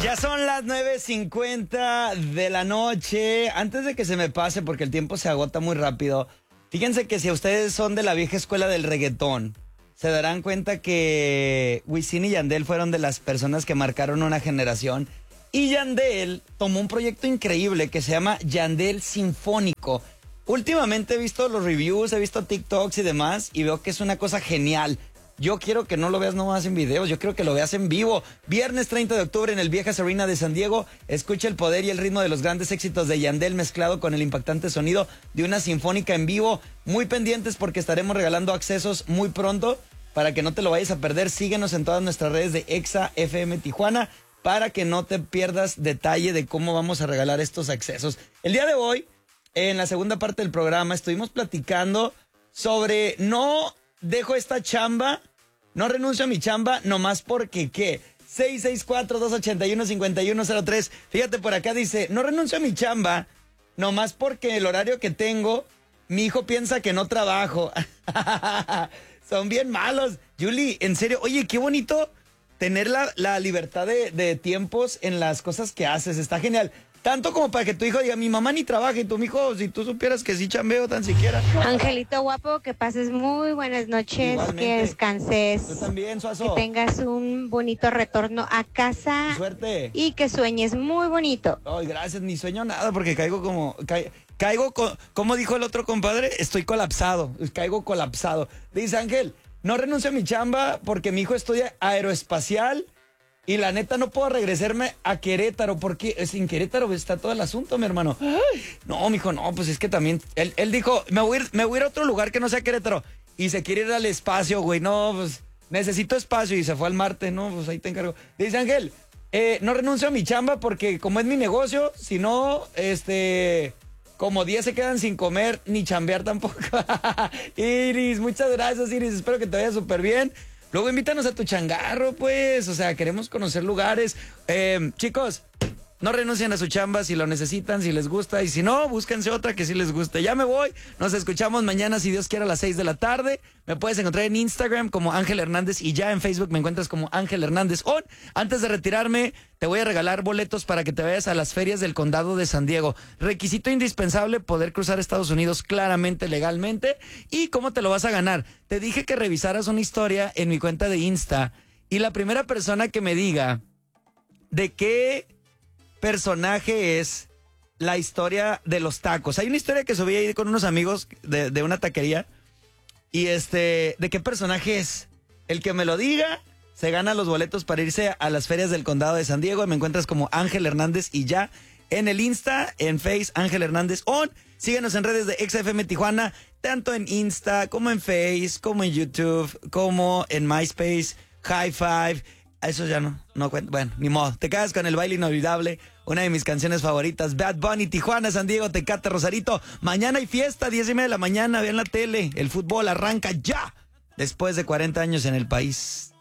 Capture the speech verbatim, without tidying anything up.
Ya son las nueve cincuenta de la noche. Antes de que se me pase, porque el tiempo se agota muy rápido, fíjense que si ustedes son de la vieja escuela del reggaetón, se darán cuenta que Wisin y Yandel fueron de las personas que marcaron una generación. Y Yandel tomó un proyecto increíble que se llama Yandel Sinfónico. Últimamente he visto los reviews, he visto TikToks y demás, y veo que es una cosa genial. Yo quiero que no lo veas nomás en videos, yo quiero que lo veas en vivo. Viernes treinta de octubre en el Viejas Arena de San Diego. Escucha el poder y el ritmo de los grandes éxitos de Yandel mezclado con el impactante sonido de una sinfónica en vivo. Muy pendientes porque estaremos regalando accesos muy pronto. Para que no te lo vayas a perder, síguenos en todas nuestras redes de Exa F M Tijuana para que no te pierdas detalle de cómo vamos a regalar estos accesos. El día de hoy, en la segunda parte del programa, estuvimos platicando sobre no dejo esta chamba, no renuncio a mi chamba, nomás porque ¿qué? seis seis cuatro, dos ocho uno, cinco uno cero tres. Fíjate, por acá dice, no renuncio a mi chamba, nomás porque el horario que tengo, mi hijo piensa que no trabajo. Son bien malos. Julie, en serio, oye, qué bonito tener la, la libertad de, de tiempos en las cosas que haces. Está genial. Tanto como para que tu hijo diga, mi mamá ni trabaja, y tu hijo, si tú supieras que sí chambeo tan siquiera. Angelito guapo, que pases muy buenas noches, igualmente, que descanses. Tú también, Suazo. Que tengas un bonito retorno a casa. Suerte. Y que sueñes muy bonito. Ay, gracias, ni sueño nada porque caigo como... Ca, caigo, co, como dijo el otro compadre, estoy colapsado, caigo colapsado. Dice Ángel, no renuncio a mi chamba porque mi hijo estudia aeroespacial. Y la neta no puedo regresarme a Querétaro porque en Querétaro está todo el asunto, mi hermano. Ay, no, mijo, no, pues es que también... Él, él dijo, me voy, a ir, me voy a ir a otro lugar que no sea Querétaro. Y se quiere ir al espacio, güey. No, pues necesito espacio. Y se fue al Marte, no, pues ahí te encargo. Dice Ángel, eh, no renuncio a mi chamba porque como es mi negocio, si no, este... como diez se quedan sin comer ni chambear tampoco. Iris, muchas gracias, Iris. Espero que te vaya súper bien. Luego invítanos a tu changarro, pues. O sea, queremos conocer lugares. Eh, chicos, no renuncien a su chamba si lo necesitan, si les gusta. Y si no, búsquense otra que sí les guste. Ya me voy. Nos escuchamos mañana, si Dios quiere, a las seis de la tarde. Me puedes encontrar en Instagram como Ángel Hernández. Y ya en Facebook me encuentras como Ángel Hernández On. Antes de retirarme, te voy a regalar boletos para que te vayas a las ferias del condado de San Diego. Requisito indispensable, poder cruzar Estados Unidos claramente, legalmente. ¿Y cómo te lo vas a ganar? Te dije que revisaras una historia en mi cuenta de Insta. Y la primera persona que me diga de qué personaje es la historia de los tacos. Hay una historia que subí ahí con unos amigos de, de una taquería. Y este, ¿de qué personaje es? El que me lo diga se gana los boletos para irse a las ferias del condado de San Diego. Me encuentras como Ángel Hernández y ya en el Insta, en Face, Ángel Hernández On. Síguenos en redes de Exa F M Tijuana, tanto en Insta, como en Face, como en YouTube, como en MySpace, High Five. Eso ya no, no cuenta. Bueno, ni modo. Te quedas con El Baile Inolvidable, una de mis canciones favoritas. Bad Bunny, Tijuana, San Diego, Tecate, Rosarito. Mañana hay fiesta, diez y media de la mañana. Vean la tele. El fútbol arranca ya, después de cuarenta años en el país.